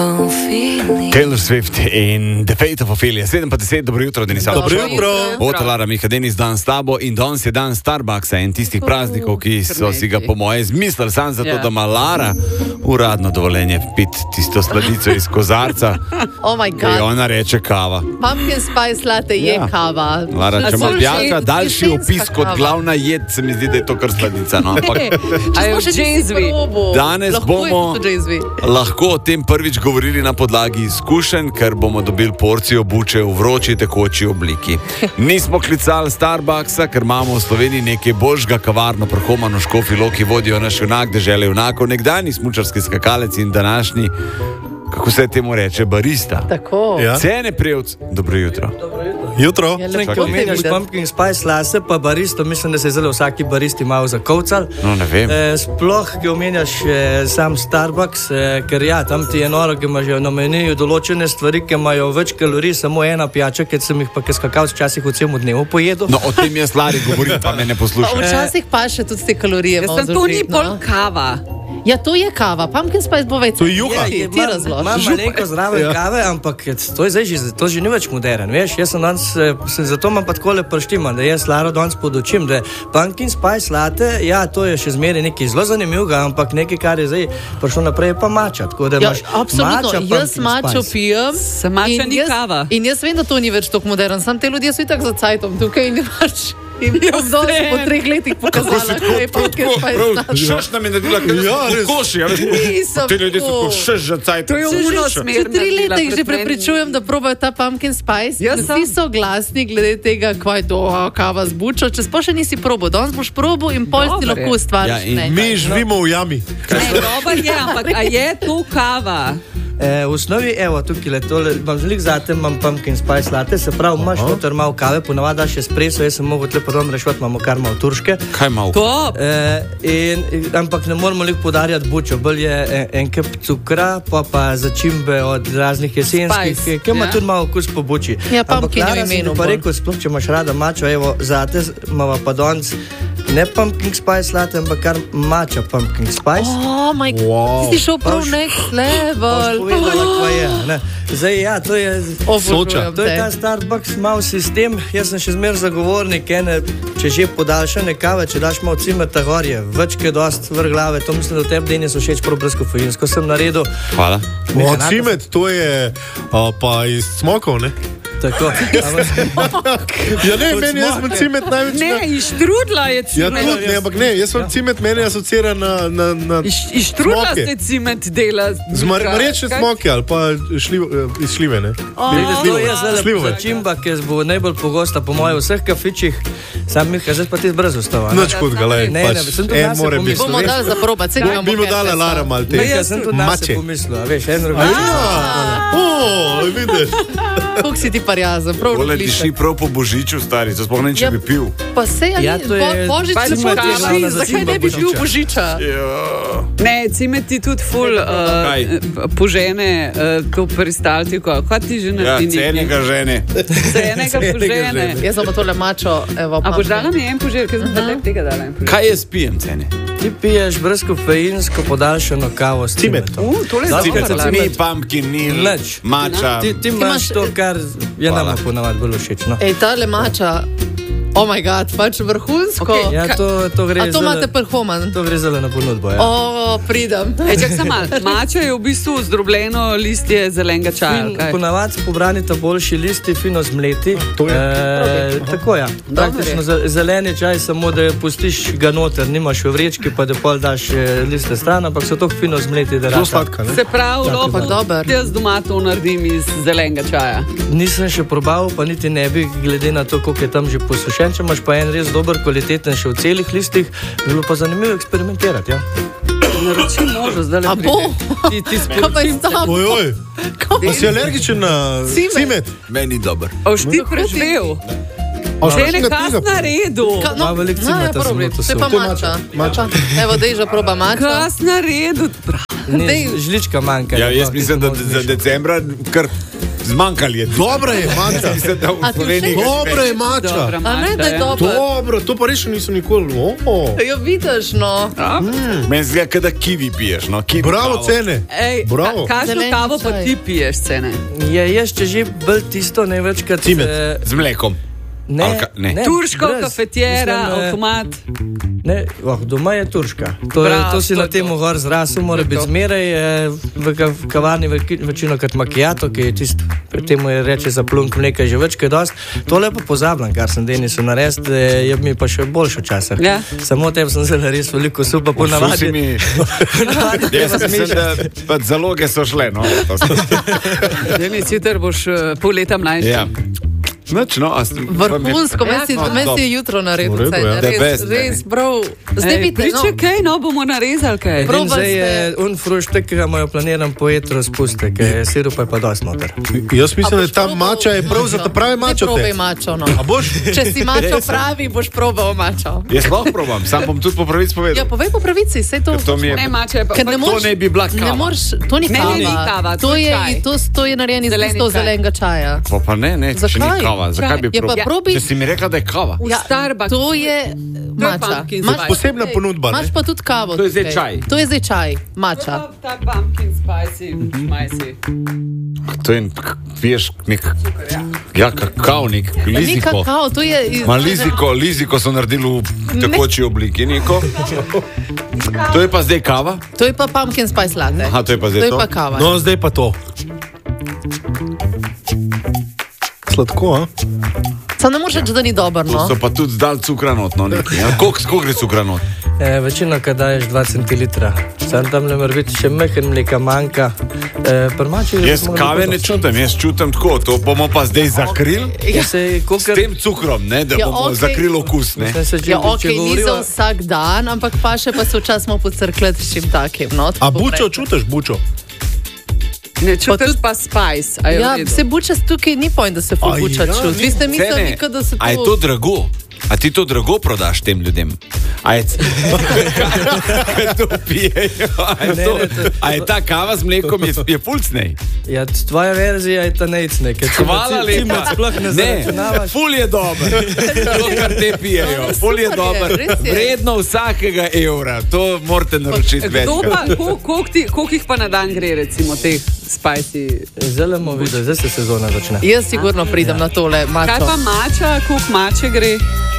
Taylor Swift in The Fate of Ophelia. 7:10, dobro jutro, Denis. Dobro jutro. Otalara Miha, Denis, dan s tabo in danes je dan Starbucksa in tistih praznikov, ki so si ga po moje zmislili sam zato, da ima Lara uradno dovoljenje piti tisto sladico iz kozarca. Oh my god. In ona reče kava. Pumpkin spice latte je kava. Lara, če ima pjaka daljši opis kot glavna jed, se mi zdi, da je to kar sladica. No? Danes bomo lahko o tem prvič govorili na podlagi izkušenj, ker bomo dobili porcijo buče v vroči tekoči obliki. Nismo klicali Starbucksa, ker imamo v Sloveniji nekaj božga kavarno prhomano Škofji Loki, vodijo naš junak, dežele junakov, nekdanji smučarski skakalec in današnji, kako se temu reče, barista. Tako. Ja. Cene Prevc, dobro jutro. Jutro. Lepo Omenjaš pumpkin spice latte, pa baristo, mislim, da se zelo vsaki baristi malo zakovcal. No, ne vem. Sploh, ki omenjaš sam Starbucks, ker ja, tam ti je noro, ki ima že na meniju določene stvari, ki imajo več kalorij, samo ena pijača, ker sem jih pa skakalc včasih v celem dnevu pojedel. No, o tem jaz Lari govorim, pa me ne poslušaš. Včasih pa še tudi te kalorije. To ni pol kava. Ja, to je kava. Pumpkin spice bo več. To je juha. Ti razloži. Imam malenko zraven kave, ampak to je zdaj že ni več modern, veš, jaz sem danes, zato imam pa takole prštima, da jaz Laro danes podočim, da pumpkin spice latte, ja, to je še zmeraj nekaj zelo zanimivega, ampak nekaj, kar je zdaj prišlo naprej, je pa mača, tako da imaš absolutno, jaz mačo pijem. Mača ni kava. In jaz vem, da to ni več tako modern, sam te ljudje so itak za cajtom tukaj in imaš. In bom danes po 3 letih pokazala, kaj je pumpkin spice latte. Šoš nam je naredila, ker je koši, te ljudje so tako šeš za cajt. To je uno smer. 3 leta jih že prepričujem, da probajo ta pumpkin spice. Vsi so glasni glede tega, kaj je to kava z bučo. Če sploh še nisi probal, danes boš probal in pol si lahko ustvariš. Mi živimo v jami. Dobar je, ampak a je to kava? V osnovi, evo, tukaj tole, imam zlik zate, imam pumpkin spice latte, se pravi, imaš noter malo kave, ponavadi daš espresso, jaz sem mogel tle prvom rešvat, imamo kar malo turške. Kaj malo? Top! Ampak ne moramo lik podarjati bučo, bolj je en kep cukra, pa začimbe od raznih jesenskih, ki ima tudi malo okus po buči. Ja, pumpkin je v imenu. Pa rekel, sploh, če imaš rada mačo, evo, zate, imamo pa danes ne pumpkin spice latte, ampak kar mača pumpkin spice. Oh my god, ti si šel prav next level. Zdaj, ja, to je Soča. To je ta Starbucks mal sistem. Jaz sem še zmer zagovornik ene, če že podaljšane kave, če daš malo cimeta gor, je več kaj dost vrh glave. To mislim, da v tebi Denis všeč prav brezkofeinsko sem naredil. Hvala. Cimet, to je pa iz smokov, ne? Tako. Ja ne, meni jaz sem cimet največ. Ne, iz štrudla je Ja, cimet. tudi, ne, ampak ne, jaz sem cimet meni asocira na Iz štrudla smoke. se cimet dela. Marječne smoke ali pa iz šljive, ne? To je zdaj Slivove. začimba, ki bo najbolj pogosta po moje v vseh kafičih. Sam Miha, zdaj pa ti brez ustava. Nič hudega, lej, Ne, pač sem tudi en nase more biti. pomislil. Bomo dali za probat, se ga Bi mu dala Lara malo te Jaz sem tudi nase mače. pomislil, a veš, en drugi. Vidiš. Kako si ti parjazen, prav Tole odličen. diši prav po božiču, stari, to sploh ne, če bi pil. Pa se Ja, to je- Božič se cimet je glavna počasi, zakaj začimba ne bi bil božiča. božiča? Ne, cimet ti tudi ful Kaj? požene to peristaltiko. Kaj ti že Ja, naredi? cenega žene. Cenega požene. Jaz sem pa tole mačo, evo, A boš dala mi en požir, ker sem te tega dala en požir. Kaj jaz pijem, cene? Ti piješ brezkofeinsko podaljšano kavo s cimetom. Tole je Cimet, super. cimet. Ni pumpkin, ni Nič. mača. Ti imaš to, kar je nama ponavadi bolj všeč. No. Ej, tale mača, oh my god, pač vrhunsko. Okej. Ja, to gre A to imate prhoman? To gre zelo na ponudbo, ja. O, pridem. Čak sam mal, mača je v bistvu zdrobljeno listje zelenega čaja. ali kaj? Ponavadi pobranite boljši listi, fino zmleti. To je. Tako ja. Praktično zeleni čaj, samo da pustiš ga noter, nimaš v vrečki, pa da pol daš liste stran, ampak so tako fino zmleti, da Zelo rata. sladka, ne? Se pravi, ampak dober. jaz doma to naredim iz zelenega čaja. Nisem še probal, pa niti ne bi, glede na to, koliko je tam že posušen. Če imaš pa en res dober, kvaliteten še v celih listih, bi bilo pa zanimivo eksperimentirati. Ja. Naroči možo, zdaj le A bo? Ti Kaj pa je tam? Ojoj, a si alergičen na Cimet. cimet? Meni dober. Oš ti preživel. A Že še je nekas na redu. Ima veliko cimeta, no, samo to to je so. pa To je mača. mača. Evo, dejža proba mača. Kas na redu. Ne, žlička manjka. Ja, ne, jaz pa, mislim, ti da se za malo decembra kar zmanjkali je. Dobra je mača. Dobra je mača. A ne, da je dobro. Dobro, to pa res nisem nikoli. Jo vidiš, no. Meni zgleda, kada kiwi piješ. No, kiwi Bravo, kavo. Cene. Kakšno Zeleni kavo pa čaj. ti piješ, Cene? Jaz če že bolj tisto največkrat... Z mlekom. Ne. Turško, kafetjera, avtomat. Ne, doma je turška. To si na tem gor zrasel, mora biti zmeraj v kavarni večino kot macchiato, ki je tisto, pri temu je reče za plunk mleka že več, kaj dost. Tole pa pozabljam, kar sem Denisu naredil, je mi pa še boljšo časa. Ja. Samo tem sem zelo res veliko supa ponavadi. Jaz mislim, da pač zaloge so šle, no. Denis, jutr boš pol leta mlajši. Ja. Vrhunsko, meni si je jutro naredil. Res, prav. Zdaj vidite, Priče kaj, no bomo narezali kaj. In zdaj je fruštek, ki ga imajo planiran pojet razpuste, ker je sirupa pa dosti noter. Jaz mislim, da ta mača je prav za ta pravi mačo. Probaj mačo, no. A boš? Če si mačo pravi, boš probal mačo. Jaz lahko probam, sam bom tudi po pravici povedal. Ja, povej po pravici, sej to. To mi je... Ne, mače je pa... To ne bi bila kava. Ne moreš, to ni kava. Ne, ni kava, to je čaj. To je narejeno iz listov zelenega čaja. Pa ne, če ni kava, zakaj bi probal? Probi... Če si mi rekla, da je kava. V Starbucksu. To je mača. Posebna ponudba, ne? Imaš pa tudi kavo. To je zdaj čaj. To je zdaj čaj, mača. Ta pumpkin spicy, To je, veš, nek... Ja, kakao, nek Ni liziko. kakao, to je... Ma liziko so naredili v tekoči obliki, neko. To je pa zdaj kava? To je pa pumpkin spice latte. Aha, to je pa zdaj to? To je pa kava. No, zdaj pa to. Sladko, a? Sam ne moreš reči, da ni dobro, To no? so pa tudi zdal cukra not, no, nekaj. Ja, koliko gre cukra not? Večino, kad daješ 2 centilitra. Sam tam ne mora biti še mehen mleka manjka. Jaz kave ne čutim, jaz čutim tako, to bomo pa zdaj zakrili s tem cukrom, ne, da bomo zakrili okus, ne. Ja, okej, ni za vsak dan, ampak pa še pa se včasih smo pocrkljati s čim takim, no? A bučo čutiš, bučo? Ne čutiš pa spice. Ja, se buča tukaj ni point, da se buča čuti. Vi ste mislili, da se to... A je to drago? A ti to drago prodaš tem ljudem? A je to pijejo? A je ta kava z mlekom je fulcnej? Ja, tvoja verzija je ta nejcnej. Hvala lepa. Ne, ful je dober. To, kar te pijejo. Ful je dober. Vredno vsakega evra. To morate naročiti več. Koliko jih pa na dan gre, recimo, teh spicy? Zelo bomo videli, zdaj se sezona začne. Jaz sigurno pridem na tole mačo. Kaj pa mača, koliko mače gre?